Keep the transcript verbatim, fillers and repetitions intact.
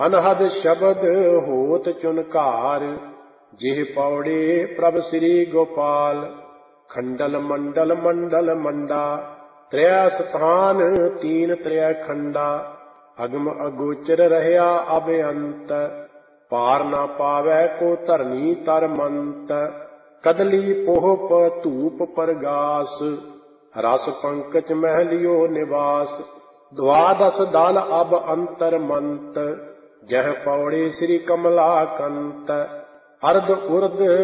ਅਨਹਦ ਸ਼ਬਦ ਹੋਤ ਚੁਨਕਾਰ, ਜਿਹ ਪੌੜੇ ਪ੍ਰਭ ਸ੍ਰੀ ਗੋਪਾਲ। ਖੰਡਲ ਮੰਡਲ ਮੰਡਲ ਮੰਡਾ, ਤ੍ਰੈ ਸਥਾਨ ਤੀਨ ਤ੍ਰੈ ਖੰਡਾ। ਅਗਮ ਅਗੋਚਰ ਰਹਿਆ ਅਬਅੰਤ, ਪਾਰ ਨਾ ਪਾਵੈ ਕੋ ਧਰਨੀ ਤਰ ਮੰਤ। ਕਦਲੀ ਪੋਹਪ ਧੂਪ ਪਰਗਾਸ, ਰਸ ਪੰਕਜ ਮਹਿਲਿਓ ਨਿਵਾਸ। ਦਵਾਦਸ ਦਲ ਅਬ ਅੰਤਰ ਮੰਤ, ਜਹ ਪੌੜੇ ਸ੍ਰੀ ਕਮਲਾ ਕੰਤ। ਅਰਧ ਉਰਧ